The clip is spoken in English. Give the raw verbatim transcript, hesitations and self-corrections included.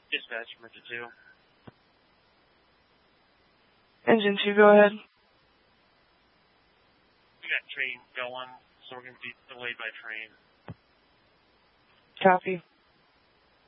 Dispatch, Merchant two. Engine two, go ahead. We got train going, so we're going to be delayed by train. Copy.